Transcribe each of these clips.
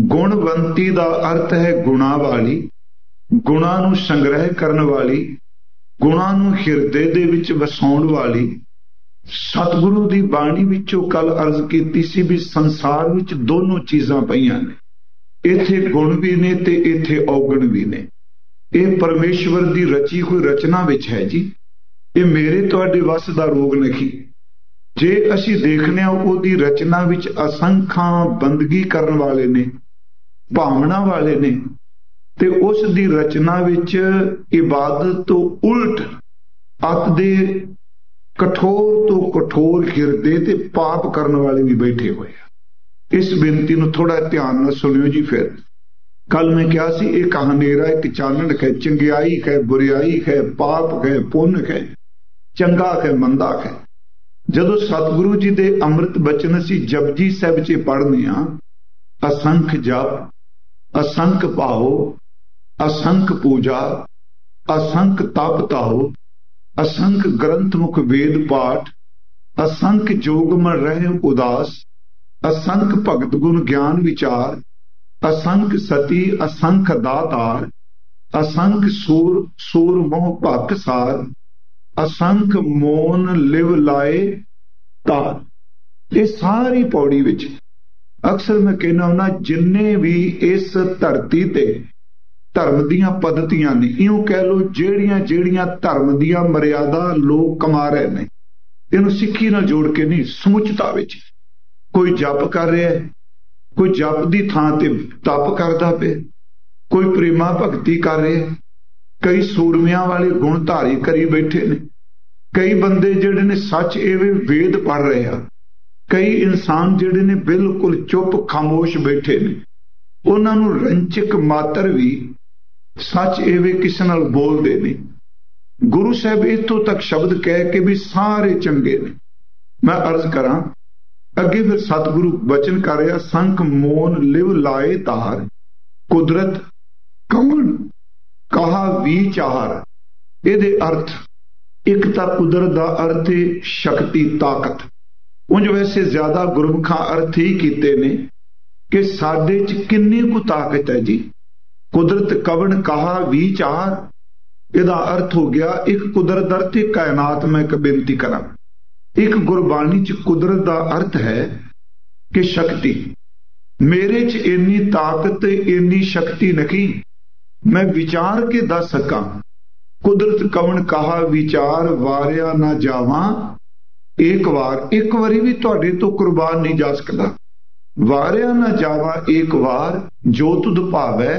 ਗੁਣਵੰਤੀ ਦਾ ਅਰਥ ਹੈ ਗੁਣਾ ਵਾਲੀ, ਗੁਣਾ ਨੂੰ ਸੰਗ੍ਰਹਿ ਕਰਨ ਵਾਲੀ, ਗੁਣਾ ਨੂੰ ਹਿਰਦੇ ਦੇ ਵਿੱਚ ਵਸਾਉਣ ਵਾਲੀ। ਸਤਿਗੁਰੂ ਦੀ ਬਾਣੀ ਵਿੱਚੋਂ ਕੱਲ ਅਰਜ਼ ਕੀਤੀ ਸੀ ਵੀ ਸੰਸਾਰ ਵਿੱਚ ਦੋਨੋਂ ਚੀਜ਼ਾਂ ਪਈਆਂ ਨੇ, ਇੱਥੇ ਗੁਣ ਵੀ ਨੇ ਤੇ ਇੱਥੇ ਔਗਣ ਵੀ ਨੇ। ਇਹ ਪਰਮੇਸ਼ਵਰ ਦੀ ਰਚੀ ਹੋਈ ਰਚਨਾ ਵਿੱਚ ਹੈ ਜੀ, ਇਹ ਮੇਰੇ ਤੁਹਾਡੇ ਵੱਸ ਦਾ ਰੋਗ ਨਹੀਂ। ਜੇ ਅਸੀਂ ਦੇਖਦੇ ਹਾਂ ਉਹਦੀ ਰਚਨਾ ਵਿੱਚ ਅਸੰਖਾਂ ਬੰਦਗੀ ਕਰਨ ਵਾਲੇ ਨੇ, ਭਾਵਨਾ ਵਾਲੇ ਨੇ, ਤੇ ਉਸ ਦੀ ਰਚਨਾ ਵਿੱਚ ਇਬਾਦਤ ਤੋਂ ਉਲਟ ਅੱਤ ਦੇ ਕਠੋਰ ਤੋਂ ਕਠੋਰ ਹਿਰਦੇ ਤੇ ਪਾਪ ਕਰਨ ਵਾਲੇ ਵੀ ਬੈਠੇ ਹੋਏ ਆ। ਇਸ ਬੇਨਤੀ ਨੂੰ ਥੋੜਾ ਧਿਆਨ ਨਾਲ ਸੁਣਿਓ ਜੀ। ਫਿਰ ਕੱਲ ਮੈਂ ਕਿਹਾ ਸੀ ਇੱਕ ਹਨੇਰਾ ਇੱਕ ਚਾਨਣ ਹੈ, ਚੰਗਿਆਈ ਹੈ ਬੁਰਿਆਈ ਹੈ, ਪਾਪ ਹੈ ਪੁੰਨ ਹੈ, ਚੰਗਾ ਹੈ ਮੰਦਾ ਹੈ। ਜਦੋਂ ਸਤਿਗੁਰੂ ਜੀ ਦੇ ਅੰਮ੍ਰਿਤ ਬਚਨ ਅਸੀਂ ਜਪਜੀ ਸਾਹਿਬ 'ਚ ਪੜ੍ਹਦੇ ਹਾਂ, ਅਸੰਖ ਜਪ, ਅਸੰਖ ਭਾਉ, ਅਸੰਖ ਪੂਜਾ, ਅਸੰਖ ਤਪ ਤਾਉ, ਅਸੰਖ ਗ੍ਰੰਥ ਮੁਖ ਵੇਦ ਪਾਠ, ਅਸੰਖ ਜੋਗ ਮਨ ਰਹੇ ਉਦਾਸ, ਅਸੰਖ ਭਗਤ ਗੁਣ ਗਿਆਨ ਵਿਚਾਰ, ਅਸੰਖ ਸਤੀ ਅਸੰਖ ਦਾਤਾਰ, ਅਸੰਖ ਸੂਰ ਮੋਹ ਭਖ ਸਾਰ, ਅਸੰਖ ਮੋਨ ਲਿਵ ਲਾਏ ਤਾਰ। ਇਹ ਸਾਰੀ ਪੌੜੀ ਵਿੱਚ ਅਕਸਰ ਮੈਂ ਕਹਿਣਾ ਹੁੰਦਾ, ਜਿੰਨੇ ਵੀ ਇਸ ਧਰਤੀ ਤੇ ਧਰਮ ਦੀਆਂ ਪद्धਤੀਆਂ ਨੇ, ਇਉਂ ਕਹਿ ਲਓ ਜਿਹੜੀਆਂ ਜਿਹੜੀਆਂ ਧਰਮ ਦੀਆਂ ਮਰਿਆਦਾ ਲੋਕ ਕਮਾ ਰਹੇ ਨੇ, ਇਹਨੂੰ ਸਿੱਖੀ ਨਾਲ ਜੋੜ ਕੇ ਨਹੀਂ, ਸਮੁੱਚਤਾ ਵਿੱਚ। ਕੋਈ ਜਪ ਕਰ ਰਿਹਾ ਹੈ, ਕੋਈ ਜਪ ਦੀ ਥਾਂ ਤੇ ਤਪ ਕਰਦਾ ਪਿਆ, ਕੋਈ ਪ੍ਰੇਮਾ ਭਗਤੀ ਕਰ ਰਿਹਾ, ਕਈ ਸੂਰਮਿਆਂ ਵਾਲੇ ਗੁਣ ਧਾਰੀ ਕਰੀ ਬੈਠੇ ਨੇ, ਕਈ ਬੰਦੇ ਜਿਹੜੇ ਨੇ ਸੱਚ ਐਵੇਂ ਵੇਦ ਪੜ੍ਹ ਰਹੇ ਆ, ਕਈ ਇਨਸਾਨ ਜਿਹੜੇ ਨੇ ਬਿਲਕੁਲ ਚੁੱਪ ਖਾਮੋਸ਼ ਬੈਠੇ ਨੇ, ਉਹਨਾਂ ਨੂੰ ਰੰਚਕ ਮਾਤਰ ਵੀ ਸੱਚ ਐਵੇਂ ਕਿਸੇ ਨਾਲ ਬੋਲਦੇ ਨੇ। ਗੁਰੂ ਸਾਹਿਬ ਇੱਥੋਂ ਤੱਕ ਸ਼ਬਦ ਕਹਿ ਕੇ ਵੀ ਸਾਰੇ ਚੰਗੇ ਨੇ। ਮੈਂ ਅਰਜ਼ ਕਰਾਂ ਅੱਗੇ, ਫਿਰ ਸਤਿਗੁਰੂ ਬਚਨ ਕਰ ਰਿਹਾ, ਸੰਖ ਮੋਨ ਲਿਵ ਲਾਏ ਤਾਰ, ਕੁਦਰਤ ਕਵਣ ਕਹਾ ਵਿਚਾਰ। ਇਹਦੇ ਅਰਥ, ਇੱਕ ਤਾਂ ਕੁਦਰਤ ਦਾ ਅਰਥ ਹੈ ਸ਼ਕਤੀ ਤਾਕਤ। ਉਂਝ ਵੈਸੇ ਜ਼ਿਆਦਾ ਗੁਰਮੁਖਾਂ ਅਰਥ ਹੀ ਕੀਤੇ ਨੇ ਕਿ ਸਾਡੇ 'ਚ ਕਿੰਨੀ ਕੁ ਤਾਕਤ ਹੈ ਜੀ। ਕੁਦਰਤ ਕਵਣ ਕਹਾ ਵਿਚਾਰ, ਇਹਦਾ ਅਰਥ ਹੋ ਗਿਆ ਇੱਕ ਕੁਦਰਤ ਦਾ ਅਰਥ ਕਾਇਨਾਤ। ਮੈਂ ਇੱਕ ਬੇਨਤੀ ਕਰਾਂ, ਇੱਕ ਗੁਰਬਾਣੀ 'ਚ ਕੁਦਰਤ ਦਾ ਅਰਥ ਹੈ ਕਿ ਸ਼ਕਤੀ। ਮੇਰੇ 'ਚ ਇੰਨੀ ਤਾਕਤ ਇੰਨੀ ਸ਼ਕਤੀ ਨਹੀਂ ਮੈਂ ਵਿਚਾਰ ਕੇ ਦੱਸ ਸਕਾਂ। ਕੁਦਰਤ ਕਵਣ ਕਹਾ ਵਿਚਾਰ, ਵਾਰਿਆ ਨਾ ਜਾਵਾਂ ਇੱਕ ਵਾਰ। ਇੱਕ ਵਾਰੀ ਵੀ ਤੁਹਾਡੇ ਤੋਂ ਕੁਰਬਾਨ ਨਹੀਂ ਜਾ ਸਕਦਾ। ਵਾਰਿਆ ਨਾ ਜਾਵਾਂ ਇੱਕ ਵਾਰ, ਜੋ ਤੁਧ ਭਾਵੈ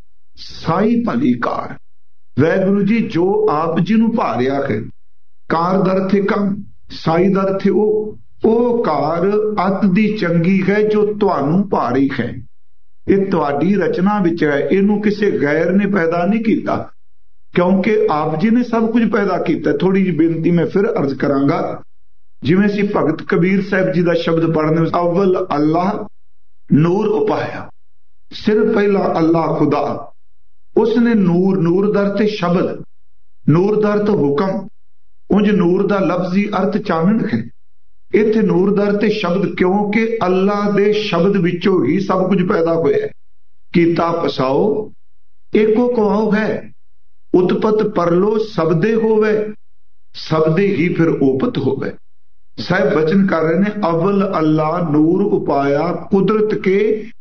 ਸਾਈ ਭਲੀ ਕਾਰ। ਵਾਹਿਗੁਰੂ ਜੀ ਜੋ ਆਪ ਜੀ ਨੂੰ ਭਾਰਿਆ ਹੈ, ਕਾਰ ਦਾ ਅਰਥ ਹੈ ਕੰਮ, ਸਾਈ ਦਾ ਅਰਥ ਹੈ ਉਹ ਕਾਰ ਅਤ ਦੀ ਚੰਗੀ ਹੈ ਜੋ ਤੁਹਾਨੂੰ ਭਾਰੀ ਹੈ। ਇਹ ਤੁਹਾਡੀ ਰਚਨਾ ਵਿੱਚ ਹੈ, ਇਹਨੂੰ ਕਿਸੇ ਗੈਰ ਨੇ ਪੈਦਾ ਨਹੀਂ ਕੀਤਾ, ਕਿਉਂਕਿ ਆਪ ਜੀ ਨੇ ਸਭ ਕੁਝ ਪੈਦਾ ਕੀਤਾ। ਥੋੜੀ ਜਿਹੀ ਬੇਨਤੀ ਮੈਂ ਫਿਰ ਅਰਜ਼ ਕਰਾਂਗਾ। ਜਿਵੇਂ ਅਸੀਂ ਭਗਤ ਕਬੀਰ ਸਾਹਿਬ ਜੀ ਦਾ ਸ਼ਬਦ ਪੜ੍ਹਨੇ, ਅਵਲ ਅੱਲਾਹ ਨੂਰ ਉਪਾਇਆ। ਸਿਰ ਪਹਿਲਾ ਅੱਲਾਹ ਖੁਦਾ, ਉਸਨੇ ਨੂਰ, ਨੂਰ ਦਾ ਅਰਥ ਸ਼ਬਦ, ਨੂਰ ਦਾ ਅਰਥ ਹੁਕਮ। ਉਂਝ ਨੂਰ ਦਾ ਲਫ਼ਜ਼ੀ ਅਰਥ ਚਾਨਣ ਹੈ, ਇੱਥੇ ਨੂਰ ਦਾ ਅਰਥ ਸ਼ਬਦ, ਕਿਉਂਕਿ ਅੱਲਾਹ ਦੇ ਸ਼ਬਦ ਵਿੱਚੋਂ ਹੀ ਸਭ ਕੁਝ ਪੈਦਾ ਹੋਇਆ। ਕੀਤਾ ਪਸਾਓ ਏਕੋ ਕਵਾਓ ਹੈ, ਉਤਪਤ ਪਰਲੋ ਸਬਦੇ ਹੋਵੇ, ਸਬਦੇ ਹੀ ਫਿਰ ਉਪਤ ਹੋਵੇ। ਸਾਹਿਬ ਬਚਨ ਕਰ ਰਹੇ ਨੇ, ਅਵਲ ਅੱਲਾਹ ਨੂਰ ਉਪਾਇਆ, ਕੁਦਰਤ ਕੇ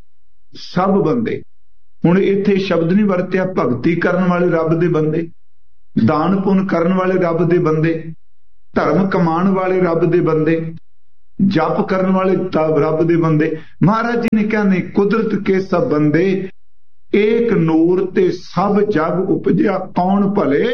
ਸਭ ਬੰਦੇ। ਹੁਣ ਇੱਥੇ ਸ਼ਬਦ ਨਹੀਂ ਵਰਤਿਆ ਭਗਤੀ ਕਰਨ ਵਾਲੇ ਰੱਬ ਦੇ ਬੰਦੇ, ਦਾਨ ਪੁੰਨ ਕਰਨ ਵਾਲੇ ਰੱਬ ਦੇ ਬੰਦੇ, ਧਰਮ ਕਮਾਉਣ ਵਾਲੇ ਰੱਬ ਦੇ ਬੰਦੇ, ਜਪ ਕਰਨ ਵਾਲੇ ਰੱਬ ਦੇ ਬੰਦੇ। ਮਹਾਰਾਜ ਜੀ ਨੇ ਕਿਹਾ ਨਹੀਂ, ਕੁਦਰਤ ਕੇ ਸਭ ਬੰਦੇ, ਏਕ ਨੂਰ ਤੇ ਸਭ ਜਗ ਉਪਜਿਆ, ਕੌਣ ਭਲੇ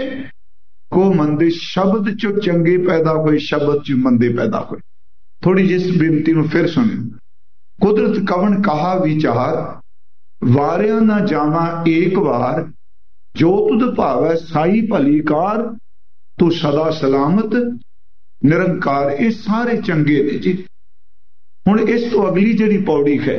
ਕੋ ਮੰਦੇ। ਸ਼ਬਦ ਚੋਂ ਚੰਗੇ ਪੈਦਾ ਹੋਏ, ਸ਼ਬਦ ਚ ਮੰਦੇ ਪੈਦਾ ਹੋਏ। ਥੋੜੀ ਜਿਹੀ ਇਸ ਬੇਨਤੀ ਨੂੰ ਫਿਰ ਸੁਣਿਓ। ਕੁਦਰਤ ਕਵਣ ਕਹਾ ਵਿਚਾਰ, ਵਾਰਿਆ ਨਾ ਜਾਵਾਂ ਏਕ ਵਾਰ, ਜੋ ਤੁਧ ਭਾਵੈ ਸਾਈ ਭਲੀ ਕਾਰ, ਤੂੰ ਸਦਾ ਸਲਾਮਤ ਨਿਰੰਕਾਰ। ਇਹ ਸਾਰੇ ਚੰਗੇ ਨੇ ਜੀ। ਹੁਣ ਇਸ ਤੋਂ ਅਗਲੀ ਜਿਹੜੀ ਪੌੜੀ ਹੈ,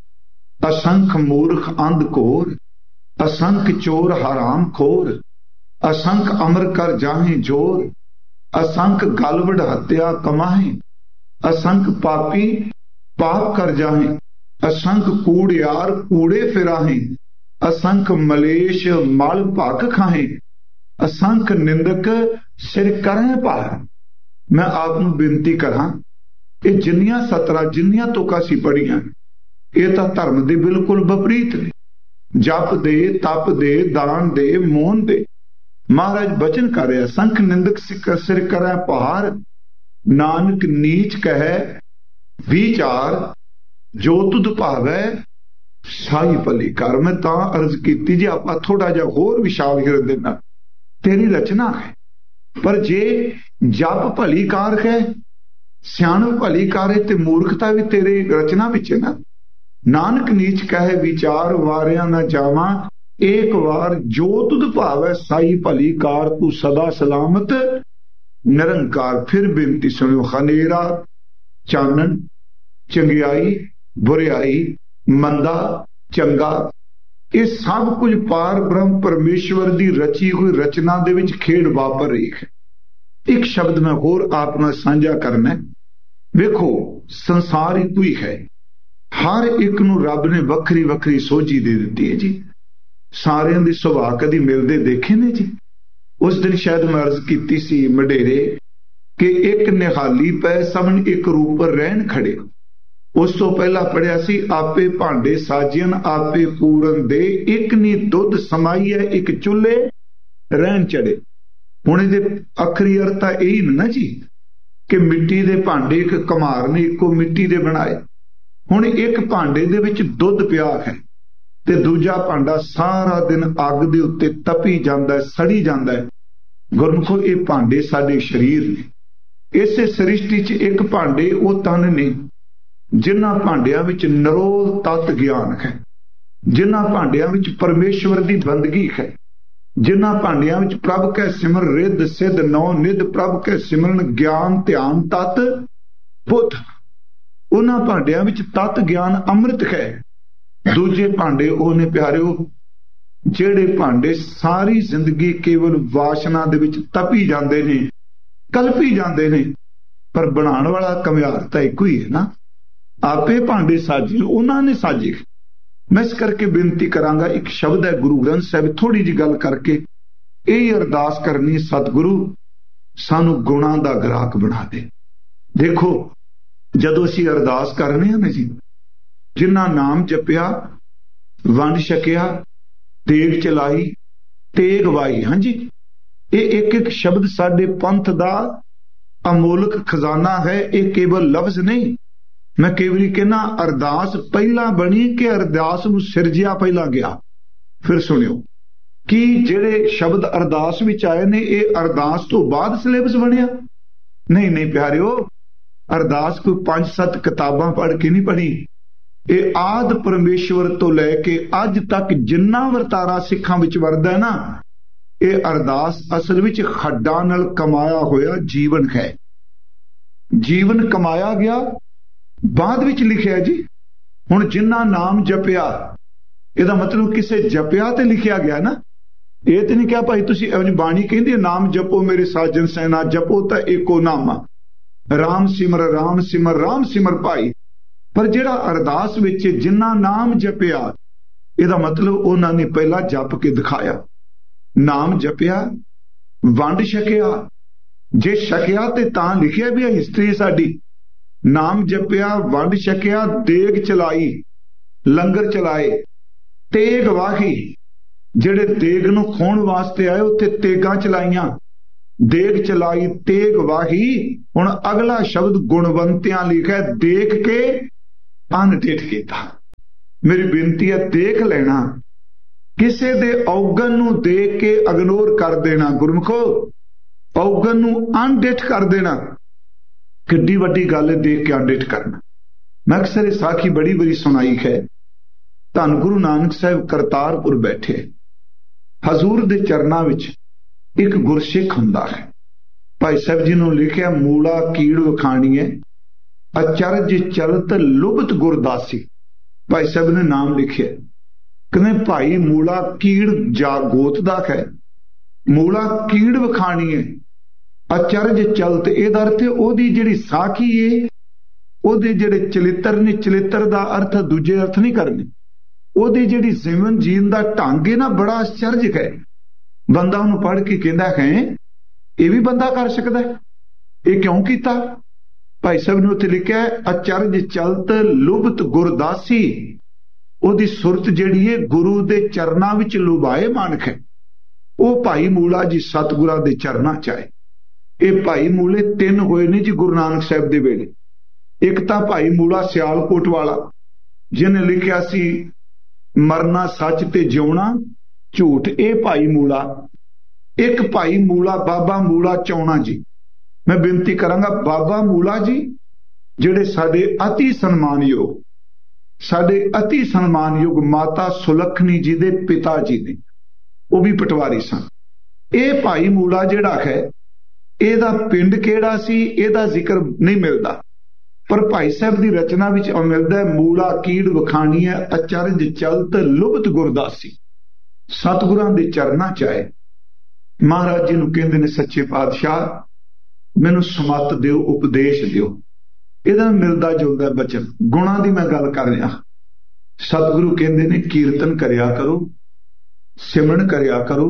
ਅਸੰਖ ਮੂਰਖ ਅੰਧ ਘੋਰ, ਅਸੰਖ ਚੋਰ ਹਰਾਮ ਖੋਰ, ਅਸੰਖ ਅਮਰ ਕਰ ਜਾਹੇ ਜੋਰ, ਅਸੰਖ ਗਲਵੜ ਹੱਤਿਆ ਕਮਾਹੇ, ਅਸੰਖ ਪਾਪੀ ਪਾਪ ਕਰ ਜਾਹੇ। असंख कूड़ियार कूड़े फिराहें, असंख मलेश मल भख खाहें, असंख निंदक सिर करें भार। मैं आपनू बेनती करा, ये जिन्नियां सतरा जिन्नियां तुकां असीं पढ़ियां ये तां धर्म दे बिल्कुल विपरीत ने। जप दे, तप दे, दान दे, मौन दे। महाराज बचन कर रहा, संख निंदक सिर करें भार, नानक नीच कहे विचार, जो तुध भावै साई भली कर। मैं तां अर्ज कीती जी आपां थोड़ा जिहा होर विशाल हिरदे नाल, तेरी रचना है, पर जे जप भली कार है, सियाणप भली कार है, ते मूर्खता भी तेरे रचना विच है ना। नानक नीच कहे विचार, वारिया न जावा एक वार, जो तुध भावै साई भली कार, तू सदा सलामत निरंकार। फिर बेनती सुनियो, खनेरा चानन, चंगियाई बुरियाई, मंदा चंगा, ये सब कुछ पार ब्रह्म परमेश्वर की रची हुई रचना दे विच खेड वापर रही है। एक शब्द मैं होर आप नाल साझा करना। वेखो संसार इको ही है, हर एक नूं रब ने वखरी वखरी सोझी दे दी है जी। सारियां दे सुभाअ कदी मिलदे देखे ने जी। उस दिन शायद मैं अर्ज कीती सी मडेरे कि एक निहाली पै समन एक रूप रहन खड़े। उस तो पहला पढ़िया सी, आपे भांडे साजियन आपे पूरन दे, एक नी दुध समाई है एक चूल्हे रहन चढ़े। हुण इहदे अखरी अर्थ यही ना जी कि मिट्टी दे भांडे एक कमार ने इको मिट्टी दे बनाए। हुण एक भांडे दे विच दुध पिया है ते दूजा भांडा सारा दिन अग दे उत्ते तपी जांदा है, सड़ी जांदा है। गुरमुखो ये भांडे साडे शरीर ने। इसे सृष्टि च एक भांडे वो तन ने जिन्हां भांडियां विच निरोल तत् ज्ञान है, जिन्हां भांडियां विच परमेश्वर की बंदगी है, जिन्हां भांडियां विच प्रभ कै सिमर रिद सिद्ध नौ निध, प्रभ कै सिमरन ज्ञान ध्यान तत् बुद्ध। उन्हां भांडियां विच तत् ज्ञान अमृत है। दूजे भांडे वो ने प्यारिओ जेड़े भांडे सारी जिंदगी केवल वासना दे विच तपी जांदे ने, कलपी जांदे ने, पर बनाण वाला कमियार तां इको ही है ना। आपे भांडे साजे उन्हां ने साजे। मैं इस करके बेनती करांगा, एक शब्द है गुरु ग्रंथ साहिब, थोड़ी जी गल करके यही अरदास करनी, सतगुरु सानू गुणां दा ग्राहक बना दे। देखो जदों असीं अरदास करने हैं जी, जिन्ना नाम जपिया वंड छकिया देग चलाई तेग वाई, हाँ जी, ये एक एक शब्द साडे पंथ दा अमोलक खजाना है। ये केवल लफ्ज नहीं। मैं कई बारी कहना अरदास पहला बनी कि अरदास नूं सिरजिया पहला गया। फिर सुनियो कि जेड़े शब्द अरदास विच आए ने ये अरदास तो बाद सिलेबस बनिया नहीं। नहीं प्यारिओ, अरदास कोई 5-7 किताबां पढ़ के नहीं पढ़ी। ये आद परमेश्वर तो लैके अज तक जिन्ना वरतारा सिखां विच वरदा है ना, ये अरदास असल विच खड्डां नाल कमाया होया जीवन है। जीवन कमाया गया बाद विच लिखिया जी। हुण जिन्ना नाम जपिया इहदा मतलब किसे जपिया ते लिखिया गया ना। ये तो नहीं क्या भाई तुसी बाणी कहंदी नाम जपो मेरे साजन सैना, जपो तां एको नामा, राम सिमर राम सिमर भाई। पर जिहड़ा अरदास विच जिन्ना नाम जपिया इहदा मतलब उन्हां ने पहला जप के दिखाया। नाम जपिया वंड छकिया, जे छकिया ते तां लिखिया भी है हिस्ट्री साडी। नाम जपिया वंड छकिया देग चलाई लंगर चलाए तेग वाही, जेड़े देग नूं खोण वास्ते आए उत्थे तेगां चलाइयां, देग चलाई तेग वाही। हुण अगला शब्द गुणवंतियां लिखा देख के अनडिठ कीता। मेरी बेनती है देख लेना, किसे दे औगन नूं देख के इग्नोर कर देना। गुरमुखो औगन नूं अनडिठ कर देना किड्डी वड्डी गल है, देख के अनडिठ करना। मैं अक्सर साखी बड़ी बड़ी सुनाई है। धन गुरु नानक साहिब करतारपुर बैठे, हजूर दे चरनां विच एक गुरसिख हुंदा है। भाई साहब जी नूं लिखिया मूला कीड़ वखाणी है, अचरज चलत लुभत गुरदासी। भाई साहब ने नाम लिखे, कहते भाई मूला कीड़ जा गोत दा है, मूला कीड़ वखाणी है, अचरज चलत। इहदा अर्थ ओदी जिहड़ी साखी है ਉਹਦੇ ਜਿਹੜੇ ਚਲਿੱਤਰ ਨੇ, ਚਲਿੱਤਰ ਦਾ ਅਰਥ ਦੂਜੇ ਅਰਥ ਨਹੀਂ ਕਰਨੇ। ਉਹਦੀ ਜਿਹੜੀ ਜੀਵਨ ਜੀਣ ਦਾ ਢੰਗ ਹੈ ਨਾ, ਬੜਾ ਆਸ਼ਚਰਜਕ ਹੈ। ਬੰਦਾ ਉਹਨੂੰ ਪੜ੍ਹ ਕੇ ਕਹਿੰਦਾ ਹੈ ਇਹ ਵੀ ਬੰਦਾ ਕਰ ਸਕਦਾ ਹੈ, ਇਹ ਕਿਉਂ ਕੀਤਾ? ਭਾਈ ਸਾਹਿਬ ਨੇ ਉੱਥੇ ਲਿਖਿਆ ਅਚਰਜ ਚਲਤ ਲੁਭਤ ਗੁਰਦਾਸੀ। ਉਹਦੀ ਸੁਰਤ ਜਿਹੜੀ ਹੈ ਗੁਰੂ ਦੇ ਚਰਨਾਂ ਵਿੱਚ ਲੁਭਾਏ ਮਾਨਕ ਹੈ। ਉਹ ਭਾਈ ਮੂਲਾ ਜੀ ਸਤਿਗੁਰਾਂ ਦੇ ਚਰਨਾਂ ਚ ਆਏ। ਇਹ ਭਾਈ ਮੂਲੇ ਤਿੰਨ ਹੋਏ ਨੇ ਜੀ ਗੁਰੂ ਨਾਨਕ ਸਾਹਿਬ ਦੇ ਵੇਲੇ। ਇੱਕ ਤਾਂ ਭਾਈ ਮੂਲਾ ਸਿਆਲਕੋਟ ਵਾਲਾ, ਜਿਹਨੇ ਲਿਖਿਆ ਸੀ ਮਰਨਾ ਸੱਚ ਤੇ ਜਿਉਣਾ ਝੂਠ, ਇਹ ਭਾਈ ਮੂਲਾ। ਇੱਕ ਭਾਈ ਮੂਲਾ ਬਾਬਾ ਮੂਲਾ ਚੌਣਾ ਜੀ। ਮੈਂ ਬੇਨਤੀ ਕਰਾਂਗਾ ਬਾਬਾ ਮੂਲਾ ਜੀ ਜਿਹੜੇ ਸਾਡੇ ਅਤੀ ਸਨਮਾਨਯੋਗ ਮਾਤਾ ਸੁਲੱਖਣੀ ਜੀ ਦੇ ਪਿਤਾ ਜੀ ਨੇ, ਉਹ ਵੀ ਪਟਵਾਰੀ ਸਨ। ਇਹ ਭਾਈ ਮੂਲਾ ਜਿਹੜਾ ਹੈ, ਇਹਦਾ ਪਿੰਡ ਕਿਹੜਾ ਸੀ ਇਹਦਾ ਜ਼ਿਕਰ ਨਹੀਂ ਮਿਲਦਾ, ਪਰ ਭਾਈ ਸਾਹਿਬ ਦੀ ਰਚਨਾ ਵਿੱਚ ਮਿਲਦਾ ਮੂਲਾ ਕੀੜ ਵਖਾਣੀਐ ਅਚਰਜ ਚਲਤ ਲੁਭਤ ਗੁਰਦਾਸੀ। ਸਤਿਗੁਰਾਂ ਦੇ ਚਰਨਾਂ ਚ ਆਏ। ਮਹਾਰਾਜ ਜੀ ਨੂੰ ਕਹਿੰਦੇ ਨੇ ਸੱਚੇ ਪਾਤਸ਼ਾਹ ਮੈਨੂੰ ਸਮੱਤ ਦਿਓ, ਉਪਦੇਸ਼ ਦਿਓ। ਇਹਦਾ ਮਿਲਦਾ ਜੁਲਦਾ ਬਚਨ। ਗੁਣਾਂ ਦੀ ਮੈਂ ਗੱਲ ਕਰ ਰਿਹਾ। ਸਤਿਗੁਰੂ ਕਹਿੰਦੇ ਨੇ ਕੀਰਤਨ ਕਰਿਆ ਕਰੋ, ਸਿਮਰਨ ਕਰਿਆ ਕਰੋ,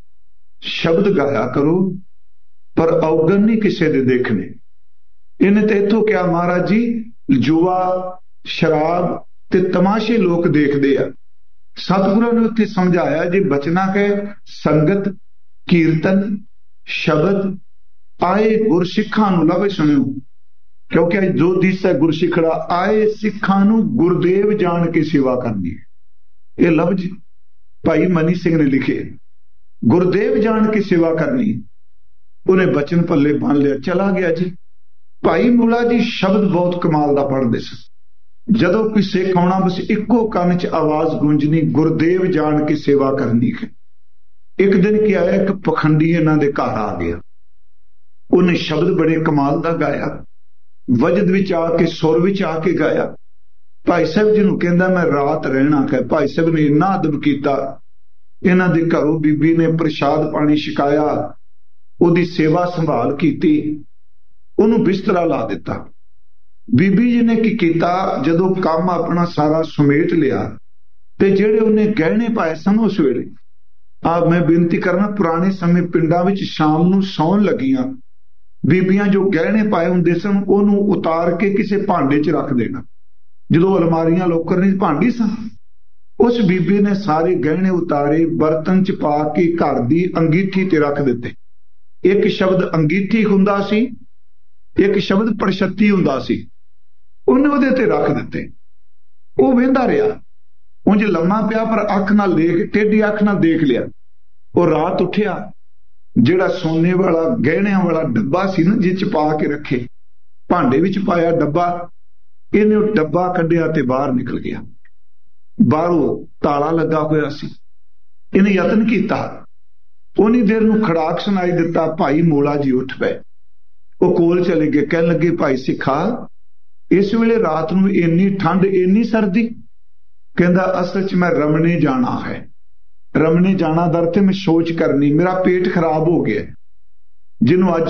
ਸ਼ਬਦ ਗਾਇਆ ਕਰੋ, ਪਰ ਔਗਣ ਨਹੀਂ ਕਿਸੇ ਦੇ ਦੇਖਣੇ। ਇਹਨੇ ਤੇ ਇੱਥੋਂ ਕਿਹਾ ਮਹਾਰਾਜ ਜੀ ਜੂਆ ਸ਼ਰਾਬ ਤੇ ਤਮਾਸ਼ੇ ਲੋਕ ਦੇਖਦੇ ਆ। ਸਤਿਗੁਰਾਂ ਨੇ ਉੱਥੇ ਸਮਝਾਇਆ ਜੇ ਬਚਨਾ ਹੈ ਸੰਗਤ ਕੀਰਤਨ ਸ਼ਬਦ ਆਏ ਗੁਰਸਿੱਖਾਂ ਨੂੰ ਲਵੇ ਸੁਣਿਓ, ਕਿਉਂਕਿ ਅੱਜ ਜੋ ਦਿਸ ਹੈ ਗੁਰਸਿੱਖੜਾ ਆਏ ਸਿੱਖਾਂ ਨੂੰ ਗੁਰਦੇਵ ਜਾਣ ਕੇ ਸੇਵਾ ਕਰਨੀ ਹੈ। ਇਹ ਲਫ਼ਜ਼ ਭਾਈ ਮਨੀ ਸਿੰਘ ਨੇ ਲਿਖੇ, ਗੁਰਦੇਵ ਜਾਣ ਕੇ ਸੇਵਾ ਕਰਨੀ। ਉਹਨੇ ਬਚਨ ਪੱਲੇ ਬੰਨ ਲਿਆ, ਚਲਾ ਗਿਆ ਜੀ। ਭਾਈ ਮੂਲਾ ਜੀ ਸ਼ਬਦ ਬਹੁਤ ਕਮਾਲ ਦਾ ਪੜ੍ਹਦੇ ਸਨ। ਜਦੋਂ ਕੋਈ ਸਿੱਖ ਆਉਣਾ ਬਸ ਇੱਕੋ ਕੰਨ 'ਚ ਆਵਾਜ਼ ਗੂੰਜਣੀ, ਗੁਰਦੇਵ ਜਾਣ ਕੇ ਸੇਵਾ ਕਰਨੀ ਹੈ। ਇੱਕ ਦਿਨ ਕੀ ਆਇਆ, ਇੱਕ ਪਖੰਡੀ ਇਹਨਾਂ ਦੇ ਘਰ ਆ ਗਿਆ। ਉਹਨੇ ਸ਼ਬਦ ਬੜੇ ਕਮਾਲ ਦਾ ਗਾਇਆ, ਵਜਦ ਵਿੱਚ ਆ ਕੇ ਸੁਰ ਵਿੱਚ ਆ ਕੇ ਗਾਇਆ। ਭਾਈ ਸਾਹਿਬ ਜੀ ਨੂੰ ਕਹਿੰਦਾ ਮੈਂ ਰਾਤ ਰਹਿਣਾ ਹੈ। ਭਾਈ ਸਾਹਿਬ ਨੇ ਇੰਨਾ ਅਦਬ ਕੀਤਾ। ਇਹਨਾਂ ਦੇ ਘਰੋਂ ਬੀਬੀ ਨੇ ਪ੍ਰਸ਼ਾਦ ਪਾਣੀ ਛਕਾਇਆ, ਉਹਦੀ ਸੇਵਾ ਸੰਭਾਲ ਕੀਤੀ, ਉਹਨੂੰ ਬਿਸਤਰਾ ਲਾ ਦਿੱਤਾ। ਬੀਬੀ ਜੀ ਨੇ ਕੀ ਕੀਤਾ, ਜਦੋਂ ਕੰਮ ਆਪਣਾ ਸਾਰਾ ਸਮੇਟ ਲਿਆ ਤੇ ਜਿਹੜੇ ਉਹਨੇ ਗਹਿਣੇ ਪਾਏ ਸਨ ਉਸ ਵੇਲੇ, ਮੈਂ ਬੇਨਤੀ ਕਰਨਾ ਪੁਰਾਣੇ ਸਮੇਂ ਪਿੰਡਾਂ ਵਿੱਚ ਸ਼ਾਮ ਨੂੰ ਸੌਣ ਲੱਗੀਆਂ ਬੀਬੀਆਂ ਜੋ ਗਹਿਣੇ ਪਾਏ ਹੁੰਦੇ ਸਨ ਉਹਨੂੰ ਉਤਾਰ ਕੇ ਕਿਸੇ ਭਾਂਡੇ 'ਚ ਰੱਖ ਦੇਣਾ। ਜਦੋਂ ਅਲਮਾਰੀਆਂ ਲੋਕਰ ਨਹੀਂ ਭਾਂਡੀ ਸਨ, ਉਸ ਬੀਬੀ ਨੇ ਸਾਰੇ ਗਹਿਣੇ ਉਤਾਰੇ, ਬਰਤਨ 'ਚ ਪਾ ਕੇ ਘਰ ਦੀ ਅੰਗੀਠੀ ਤੇ ਰੱਖ ਦਿੱਤੇ। ਇੱਕ ਸ਼ਬਦ ਅੰਗੀਠੀ ਹੁੰਦਾ ਸੀ, ਇੱਕ ਸ਼ਬਦ ਪ੍ਰਸ਼ਤੀ ਹੁੰਦਾ ਸੀ। ਉਹਨੇ ਉਹਦੇ ਤੇ ਰੱਖ ਦਿੱਤੇ। ਉਹ ਵੇਂਦਾ ਰਿਹਾ, ਉਂਝ ਲੰਮਾ ਪਿਆ ਪਰ ਅੱਖ ਨਾਲ ਦੇਖ, ਟੇਢੀ ਅੱਖ ਨਾਲ ਦੇਖ ਲਿਆ। ਉਹ ਰਾਤ ਉੱਠਿਆ, ਜਿਹੜਾ ਸੋਨੇ ਵਾਲਾ ਗਹਿਣਿਆਂ ਵਾਲਾ ਡੱਬਾ ਸੀ ਨਾ, ਜਿਹ 'ਚ ਪਾ ਕੇ ਰੱਖੇ, ਭਾਂਡੇ ਵਿੱਚ ਪਾਇਆ ਡੱਬਾ, ਇਹਨੇ ਉਹ ਡੱਬਾ ਕੱਢਿਆ ਤੇ ਬਾਹਰ ਨਿਕਲ ਗਿਆ। ਬਾਹਰੋਂ ਤਾਲਾ ਲੱਗਾ ਹੋਇਆ ਸੀ। ਇਹਨੇ ਯਤਨ ਕੀਤਾ, ਉਨੀ ਦੇਰ ਨੂੰ ਖੜਾਕ ਸੁਣਾਈ ਦਿੱਤਾ। ਭਾਈ ਮੂਲਾ ਜੀ ਉੱਠ ਪਏ। ਉਹ ਕੋਲ ਚਲੇ ਗਏ, ਕਹਿਣ ਲੱਗੇ ਭਾਈ ਸਿੱਖਾ ਇਸ ਵੇਲੇ ਰਾਤ ਨੂੰ ਇੰਨੀ ਠੰਡ ਇੰਨੀ ਸਰਦੀ? ਕਹਿੰਦਾ ਅਸਲ 'ਚ ਮੈਂ ਰਮਣੇ ਜਾਣਾ ਹੈ। ਰਮਣੇ ਜਾਣਾ ਦਰ ਤੇ ਮੈਂ ਸੋਚ ਕਰਨੀ, ਮੇਰਾ ਪੇਟ ਖਰਾਬ ਹੋ ਗਿਆ, ਜਿਹਨੂੰ ਅੱਜ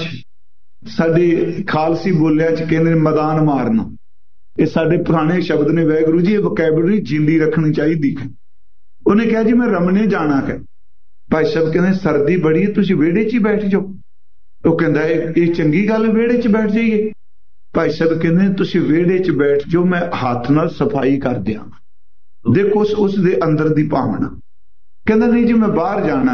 ਸਾਡੇ ਖਾਲਸੀ ਬੋਲਿਆ 'ਚ ਕਹਿੰਦੇ ਨੇ ਮੈਦਾਨ ਮਾਰਨਾ। ਇਹ ਸਾਡੇ ਪੁਰਾਣੇ ਸ਼ਬਦ ਨੇ। ਵਾਹਿਗੁਰੂ ਜੀ ਇਹ ਵੋਕੈਬਲਰੀ ਜਿੰਦੀ ਰੱਖਣੀ ਚਾਹੀਦੀ ਹੈ। ਉਹਨੇ ਕਿਹਾ ਜੀ ਮੈਂ ਰਮਣੇ ਜਾਣਾ ਹੈ। ਭਾਈ ਸਾਹਿਬ ਕਹਿੰਦੇ ਸਰਦੀ ਬੜੀ ਹੈ, ਤੁਸੀਂ ਵਿਹੜੇ 'ਚ ਹੀ ਬੈਠ ਜਾਓ। ਉਹ ਕਹਿੰਦਾ ਇਹ ਚੰਗੀ ਗੱਲ, ਵਿਹੜੇ 'ਚ ਬੈਠ ਜਾਈਏ। ਭਾਈ ਸਾਹਿਬ ਕਹਿੰਦੇ ਤੁਸੀਂ ਵਿਹੜੇ 'ਚ ਬੈਠ ਜਾਓ, ਮੈਂ ਹੱਥ ਨਾਲ ਸਫਾਈ ਕਰ ਦਿਆਂ। ਦੇਖੋ ਉਸ ਦੇ ਅੰਦਰ ਦੀ ਭਾਵਨਾ। ਕਹਿੰਦਾ ਨਹੀਂ ਜੀ ਮੈਂ ਬਾਹਰ ਜਾਣਾ।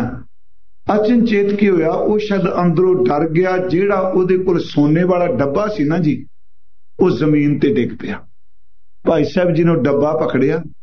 ਅਚਨਚੇਤ ਕੀ ਹੋਇਆ, ਉਹ ਸ਼ਾਇਦ ਅੰਦਰੋਂ ਡਰ ਗਿਆ। ਜਿਹੜਾ ਉਹਦੇ ਕੋਲ ਸੋਨੇ ਵਾਲਾ ਡੱਬਾ ਸੀ ਨਾ ਜੀ, ਉਹ ਜ਼ਮੀਨ ਤੇ ਡਿੱਗ ਪਿਆ। ਭਾਈ ਸਾਹਿਬ ਜੀ ਨੇ ਡੱਬਾ ਪਕੜਿਆ,